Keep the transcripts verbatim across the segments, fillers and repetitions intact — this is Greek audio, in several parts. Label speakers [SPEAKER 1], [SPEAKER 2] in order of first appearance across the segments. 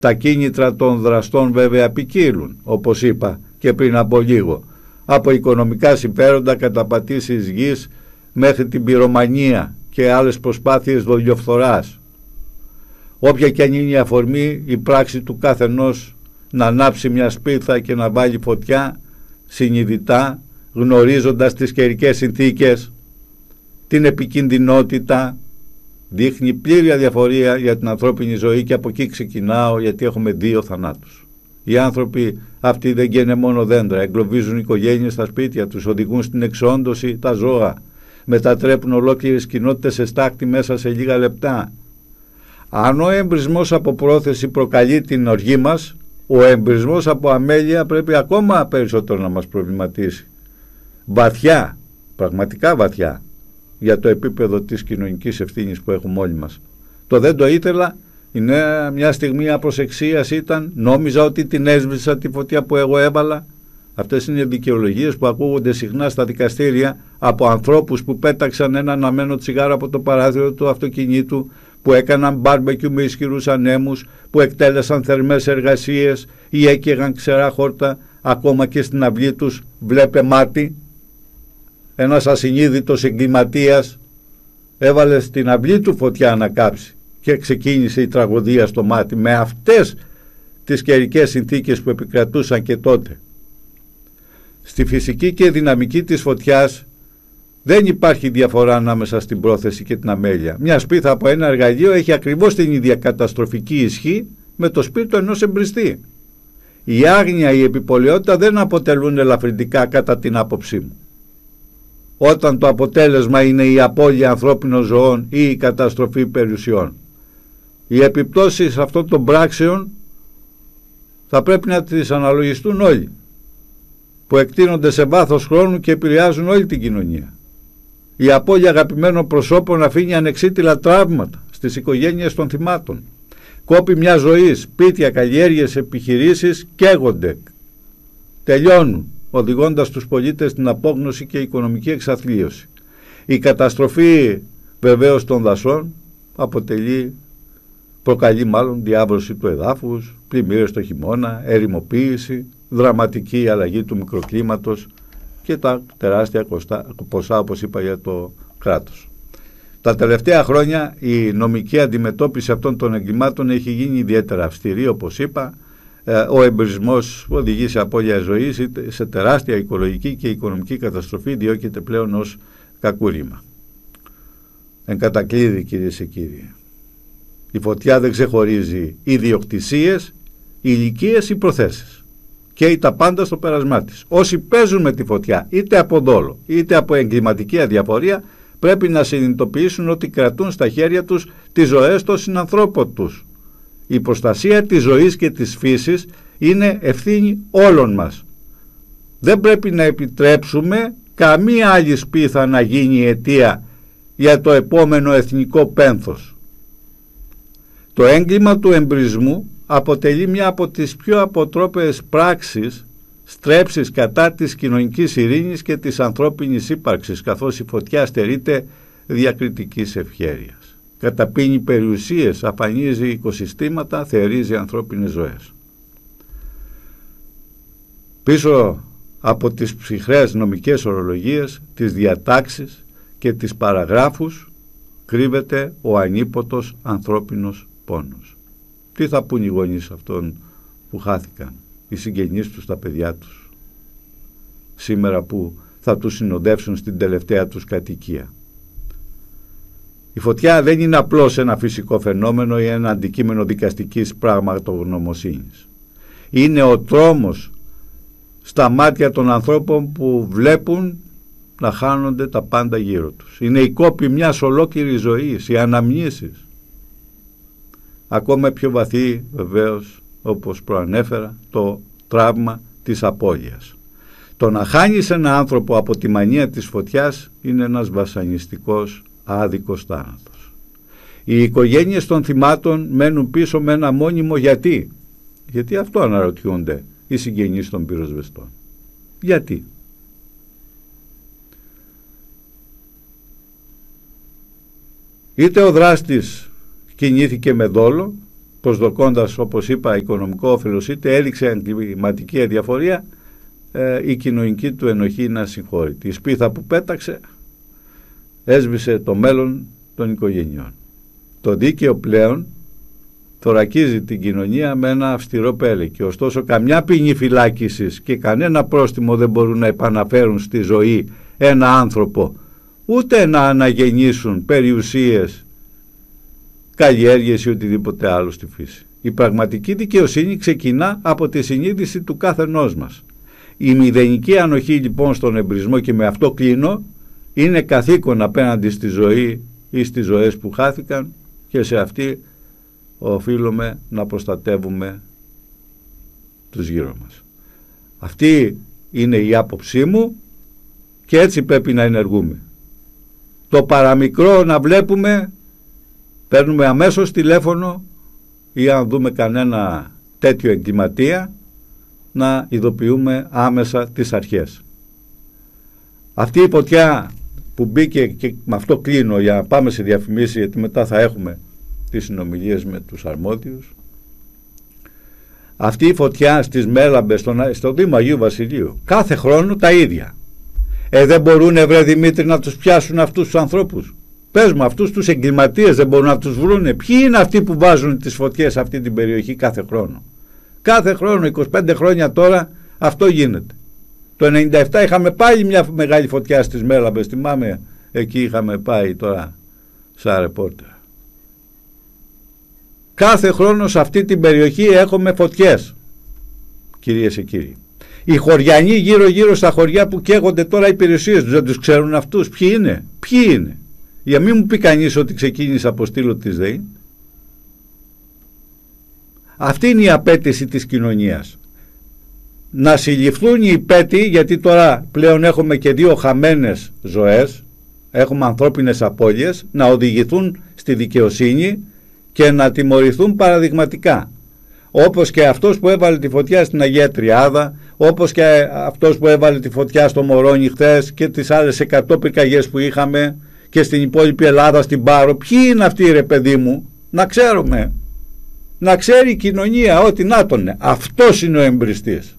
[SPEAKER 1] Τα κίνητρα των δραστών βέβαια ποικίλουν, όπως είπα και πριν από λίγο, από οικονομικά συμφέροντα, καταπατήσεις γης μέχρι την πυρομανία και άλλες προσπάθειες δολιοφθοράς. Όποια και αν είναι η αφορμή, η πράξη του καθενός να ανάψει μια σπίθα και να βάλει φωτιά συνειδητά, γνωρίζοντας τις καιρικές συνθήκες, την επικινδυνότητα, δείχνει πλήρη αδιαφορία για την ανθρώπινη ζωή, και από εκεί ξεκινάω, γιατί έχουμε δύο θανάτους. Οι άνθρωποι αυτοί δεν καίνε μόνο δέντρα, εγκλωβίζουν οικογένειες στα σπίτια τους, οδηγούν στην εξόντωση τα ζώα, μετατρέπουν ολόκληρες κοινότητες σε στάχτη μέσα σε λίγα λεπτά. Αν ο εμπρισμός από πρόθεση προκαλεί την οργή μας, ο εμπρισμός από αμέλεια πρέπει ακόμα περισσότερο να μας προβληματίσει. Βαθιά, πραγματικά βαθιά, για το επίπεδο της κοινωνικής ευθύνης που έχουμε όλοι μας. Το δεν το ήθελα, είναι μια στιγμή απροσεξίας ήταν, νόμιζα ότι την έσβησα τη φωτιά που εγώ έβαλα. Αυτές είναι οι δικαιολογίες που ακούγονται συχνά στα δικαστήρια από ανθρώπους που πέταξαν ένα αναμένο τσιγάρο από το παράθυρο του αυτοκινήτου, που έκαναν μπάρμπεκιου με ισχυρούς ανέμους, που εκτέλεσαν θερμές εργασίες ή έκαιγαν ξερά χόρτα, ακόμα και στην αυλή τους βλέπε μάτι. Ένας ασυνείδητος εγκληματίας έβαλε στην αυλή του φωτιά να κάψει και ξεκίνησε η τραγωδία στο μάτι, με αυτές τις καιρικές συνθήκες που επικρατούσαν και τότε. Στη φυσική και δυναμική της φωτιάς δεν υπάρχει διαφορά ανάμεσα στην πρόθεση και την αμέλεια. Μια σπίθα από ένα εργαλείο έχει ακριβώς την ίδια καταστροφική ισχύ με το σπίρτο ενός εμπριστή. Η άγνοια, η επιπολαιότητα δεν αποτελούν ελαφρυντικά κατά την άποψή μου. Όταν το αποτέλεσμα είναι η απώλεια ανθρώπινων ζωών ή η καταστροφή περιουσιών. Οι επιπτώσεις αυτών των πράξεων θα πρέπει να τις αναλογιστούν όλοι, που εκτείνονται σε βάθος χρόνου και επηρεάζουν όλη την κοινωνία. Η απώλεια αγαπημένων προσώπων αφήνει ανεξίτηλα τραύματα στις οικογένειες των θυμάτων. Κόπη μια ζωή, σπίτια, καλλιέργειες, επιχειρήσεις καίγονται, τελειώνουν, οδηγώντας τους πολίτες στην απόγνωση και οικονομική εξαθλίωση. Η καταστροφή βεβαίως των δασών αποτελεί, προκαλεί μάλλον διάβρωση του εδάφους, πλημμύρες το χειμώνα, ερημοποίηση, δραματική αλλαγή του μικροκλίματος και τα τεράστια ποσά, όπως είπα, για το κράτος. Τα τελευταία χρόνια η νομική αντιμετώπιση αυτών των εγκλημάτων έχει γίνει ιδιαίτερα αυστηρή, όπως είπα. Ο εμπρισμός οδηγεί σε απώλεια ζωής, σε τεράστια οικολογική και οικονομική καταστροφή, διώκεται πλέον ως κακούργημα. Εν κατακλείδη, κυρίες και κύριοι, η φωτιά δεν ξεχωρίζει ιδιοκτησίες, ηλικίες ή προθέσεις. Καίει τα πάντα στο πέρασμά της. Όσοι παίζουν με τη φωτιά, είτε από δόλο είτε από εγκληματική αδιαφορία, πρέπει να συνειδητοποιήσουν ότι κρατούν στα χέρια τους τις ζωές των συνανθρώπων τους. Η προστασία της ζωής και της φύσης είναι ευθύνη όλων μας. Δεν πρέπει να επιτρέψουμε καμία άλλη σπίθα να γίνει αιτία για το επόμενο εθνικό πένθος. Το έγκλημα του εμπρισμού αποτελεί μια από τις πιο αποτρόπαιες πράξεις στρέψεις κατά της κοινωνικής ειρήνης και της ανθρώπινης ύπαρξης, καθώς η φωτιά στερείται διακριτικής ευχέρειας. Καταπίνει περιουσίες, αφανίζει οικοσυστήματα, θερίζει ανθρώπινες ζωές. Πίσω από τις ψυχρές νομικές ορολογίες, τις διατάξεις και τις παραγράφους κρύβεται ο ανίποτος ανθρώπινος πόνος. Τι θα πούν οι γονείς αυτών που χάθηκαν, οι συγγενείς τους, τα παιδιά τους, σήμερα που θα τους συνοδεύσουν στην τελευταία τους κατοικία. Η φωτιά δεν είναι απλώς ένα φυσικό φαινόμενο ή ένα αντικείμενο δικαστικής πραγματογνωμοσύνης. Είναι ο τρόμος στα μάτια των ανθρώπων που βλέπουν να χάνονται τα πάντα γύρω τους. Είναι η κόπη μιας ολόκληρης ζωής, οι αναμνήσεις. Ακόμα πιο βαθύ, βεβαίως, όπως προανέφερα, το τραύμα της απώλειας. Το να χάνεις έναν άνθρωπο από τη μανία της φωτιάς είναι ένας βασανιστικός, άδικος θάνατος. Οι οικογένειες των θυμάτων μένουν πίσω με ένα μόνιμο γιατί. Γιατί αυτό αναρωτιούνται οι συγγενείς των πυροσβεστών. Γιατί. Είτε ο δράστης κινήθηκε με δόλο, προσδοκώντας, όπως είπα, οικονομικό όφελος, είτε έδειξε εγκληματική αδιαφορία, ε, η κοινωνική του ενοχή είναι ασυγχώρητη. Η σπίθα που πέταξε έσβησε το μέλλον των οικογενειών. Το δίκαιο πλέον θωρακίζει την κοινωνία με ένα αυστηρό πέλεκι. Ωστόσο, καμιά ποινή φυλάκισης και κανένα πρόστιμο δεν μπορούν να επαναφέρουν στη ζωή ένα άνθρωπο, ούτε να αναγεννήσουν περιουσίες, καλλιέργειες ή οτιδήποτε άλλο στη φύση. Η πραγματική δικαιοσύνη ξεκινά από τη συνείδηση του καθενός μας. Η μηδενική ανοχή λοιπόν στον εμπρισμό, και με αυτό κλείνω, είναι καθήκον απέναντι στη ζωή ή στις ζωές που χάθηκαν, και σε αυτή οφείλουμε να προστατεύουμε τους γύρω μας. Αυτή είναι η άποψή μου και έτσι πρέπει να ενεργούμε. Το παραμικρό να βλέπουμε, παίρνουμε αμέσως τηλέφωνο, ή αν δούμε κανένα τέτοιο εγκληματία, να ειδοποιούμε άμεσα τις αρχές. Αυτή η φωτιά που μπήκε, και με αυτό κλείνω για να πάμε σε διαφημίσεις, γιατί μετά θα έχουμε τις συνομιλίες με τους αρμόδιους. Αυτή η φωτιά στις Μέλαμπες, στο, στο Δήμο Αγίου Βασιλείου, κάθε χρόνο τα ίδια. Ε, δεν μπορούν, βρε Δημήτρη, να τους πιάσουν αυτούς τους ανθρώπους? Πες μου, αυτούς τους εγκληματίες δεν μπορούν να τους βρούνε? Ποιοι είναι αυτοί που βάζουν τις φωτιές σε αυτή την περιοχή κάθε χρόνο? Κάθε χρόνο, είκοσι πέντε χρόνια τώρα, αυτό γίνεται. Το ενενήντα επτά είχαμε πάλι μια μεγάλη φωτιά στις Μέλαμπες, θυμάμαι, εκεί είχαμε πάει τώρα σαν ρεπόρτερ. Κάθε χρόνο σε αυτή την περιοχή έχουμε φωτιές, κυρίες και κύριοι. Οι χωριανοί γύρω γύρω στα χωριά που καίγονται τώρα οι περιουσίες τους, δεν τους ξέρουν αυτούς? Ποιοι είναι? Ποιοι είναι? Για μην μου πει κανείς ότι ξεκίνησε από στήλο της ΔΕΗ. Αυτή είναι η απέτηση της κοινωνίας. Να συλληφθούν οι υπέτειοι, γιατί τώρα πλέον έχουμε και δύο χαμένες ζωές, έχουμε ανθρώπινες απώλειες, να οδηγηθούν στη δικαιοσύνη και να τιμωρηθούν παραδειγματικά. Όπως και αυτός που έβαλε τη φωτιά στην Αγία Τριάδα, όπως και αυτός που έβαλε τη φωτιά στο Μωρόνι χθες, και τις άλλες εκατό πυρκαγιές που είχαμε και στην υπόλοιπη Ελλάδα, στην Πάρο. Ποιοι είναι αυτοί, ρε παιδί μου? Να ξέρουμε. Να ξέρει η κοινωνία ότι να τον είναι. Αυτός είναι ο εμπριστής.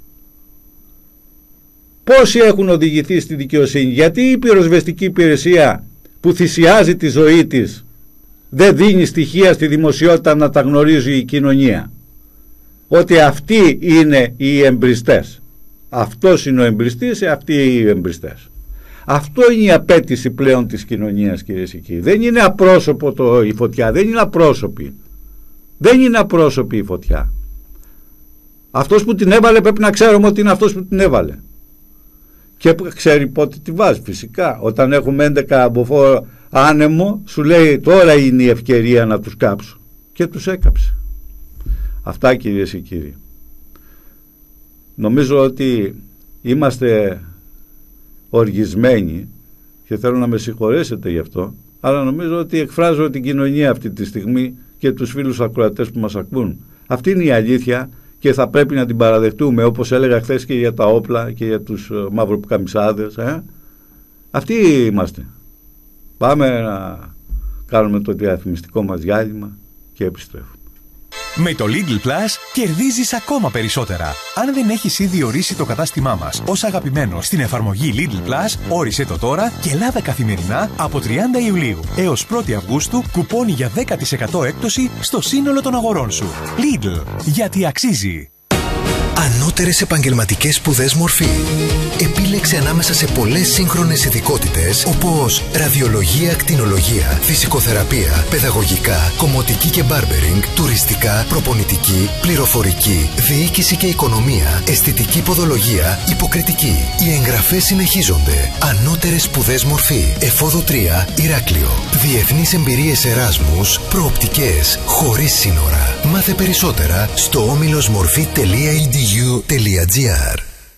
[SPEAKER 1] Πόσοι έχουν οδηγηθεί στη δικαιοσύνη? Γιατί η πυροσβεστική υπηρεσία που θυσιάζει τη ζωή της δεν δίνει στοιχεία στη δημοσιότητα να τα γνωρίζει η κοινωνία? Ότι αυτοί είναι οι εμπριστές. Αυτός είναι ο εμπριστής, αυτοί οι εμπριστές. Αυτό είναι η απέτηση πλέον της κοινωνίας, κυρίες και κύριοι. Δεν είναι απρόσωπο το, η φωτιά, δεν είναι απρόσωπη. Δεν είναι απρόσωπη η φωτιά. Αυτός που την έβαλε πρέπει να ξέρουμε ότι είναι αυτός που την έβαλε. Και ξέρει πότε τη βάζει, φυσικά. Όταν έχουμε έντεκα αμποφόρο άνεμο, σου λέει τώρα είναι η ευκαιρία να τους κάψω. Και τους έκαψε. Αυτά, κυρίες και κύριοι. Νομίζω ότι είμαστε οργισμένοι και θέλω να με συγχωρέσετε γι' αυτό, αλλά νομίζω ότι εκφράζω την κοινωνία αυτή τη στιγμή και τους φίλους ακροατές που μας ακούν. Αυτή είναι η αλήθεια και θα πρέπει να την παραδεχτούμε, όπως έλεγα χθες και για τα όπλα και για τους μαυροπουκαμισάδες. Ε? Αυτοί είμαστε. Πάμε να κάνουμε το διαφημιστικό μας διάλειμμα και επιστρέφουμε.
[SPEAKER 2] Με το Lidl Plus κερδίζεις ακόμα περισσότερα. Αν δεν έχεις ήδη ορίσει το κατάστημά μας ως αγαπημένο στην εφαρμογή Lidl Plus, όρισε το τώρα και λάβε καθημερινά από τριάντα Ιουλίου έως πρώτη Αυγούστου κουπόνι για δέκα τοις εκατό έκπτωση στο σύνολο των αγορών σου. Lidl, γιατί αξίζει.
[SPEAKER 3] Ανώτερες επαγγελματικές σπουδές Μορφή. Επίλεξε ανάμεσα σε πολλές σύγχρονες ειδικότητες όπως ραδιολογία, ακτινολογία, φυσικοθεραπεία, παιδαγωγικά, κομμωτική και μπάρμπερινγκ, τουριστικά, προπονητική, πληροφορική, διοίκηση και οικονομία, αισθητική ποδολογία, υποκριτική. Οι εγγραφές συνεχίζονται. Ανώτερες σπουδές Μορφή. Εφόδο τρία, Ηράκλειο. Διεθνείς εμπειρίες Εράσμους, προοπτικές, χωρίς σύνορα. Μάθε περισσότερα στο όμιλος μορφή τελεία ι ντι γιου τελεία τζι άρ.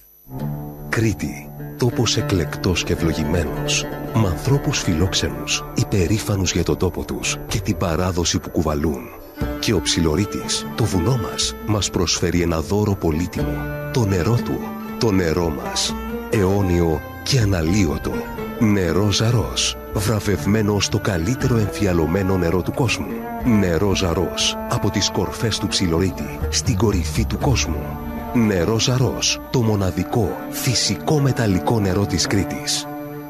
[SPEAKER 4] Κρήτη, τόπος εκλεκτός και ευλογημένος, με ανθρώπους φιλόξενους, υπερήφανους για τον τόπο τους και την παράδοση που κουβαλούν. Και ο Ψιλορίτης, το βουνό μας, μας προσφέρει ένα δώρο πολύτιμο, το νερό του, το νερό μας, αιώνιο και αναλύωτο. Νερό Ζαρός, βραβευμένο στο καλύτερο εμφιαλωμένο νερό του κόσμου. Νερό Ζαρός, από τις κορφές του Ψιλορίτη, στην κορυφή του κόσμου. Νερό Ζαρός, το μοναδικό φυσικό μεταλλικό νερό της Κρήτης.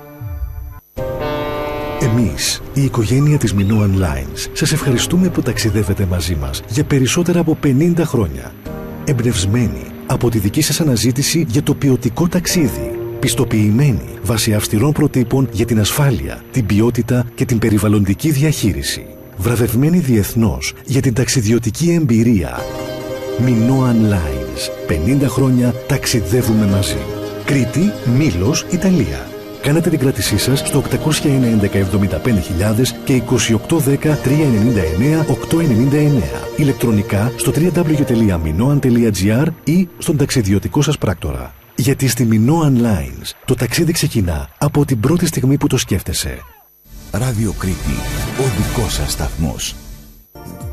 [SPEAKER 5] Εμείς, η οικογένεια της Minoan Lines, σας ευχαριστούμε που ταξιδεύετε μαζί μας για περισσότερα από πενήντα χρόνια. Εμπνευσμένοι από τη δική σας αναζήτηση για το ποιοτικό ταξίδι. Πιστοποιημένοι βάσει αυστηρών προτύπων για την ασφάλεια, την ποιότητα και την περιβαλλοντική διαχείριση. Βραβευμένοι διεθνώς για την ταξιδιωτική εμπειρία. Minoan Lines. πενήντα χρόνια ταξιδεύουμε μαζί. Κρήτη, Μήλος, Ιταλία. Κάνετε την κράτησή σας στο οκτακόσια εννιά εβδομήντα πέντε χιλιάδες και είκοσι οκτώ δέκα τριακόσια ενενήντα εννέα οκτακόσια ενενήντα εννέα. Ηλεκτρονικά στο double-u double-u double-u τελεία minoan τελεία gr ή στον ταξιδιωτικό σας πράκτορα. Γιατί στη Minoan Lines το ταξίδι ξεκινά από την πρώτη στιγμή που το σκέφτεσαι.
[SPEAKER 6] Ράδιο Κρήτη, ο δικός σας σταθμός.